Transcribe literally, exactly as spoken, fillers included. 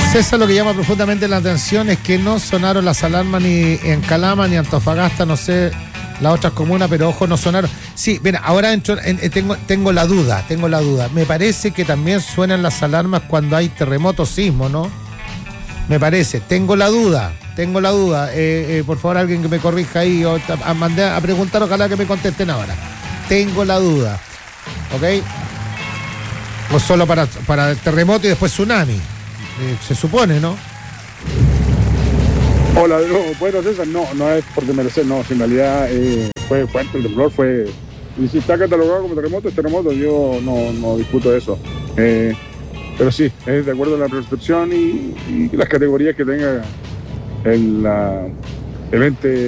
César, lo que llama profundamente la atención es que no sonaron las alarmas ni en Calama ni Antofagasta, no sé, las otras comunas, pero ojo, no sonaron. Sí, mira, ahora entro, en, en, tengo, tengo la duda, tengo la duda. Me parece que también suenan las alarmas cuando hay terremotos, sismo, ¿no? Me parece, tengo la duda, tengo la duda. Eh, eh, por favor, alguien que me corrija ahí, o a, mandé a preguntar, ojalá que me contesten ahora. Tengo la duda, ¿ok? O solo para, para el terremoto y después tsunami. Eh, se supone, ¿no? Hola, no, bueno, César, no, no es por desmerecer, no, si en realidad eh, fue fuerte el temblor, fue, y si está catalogado como terremoto, es terremoto, yo no, no discuto eso, eh, pero sí, es de acuerdo a la percepción y, y las categorías que tenga el, la, el ente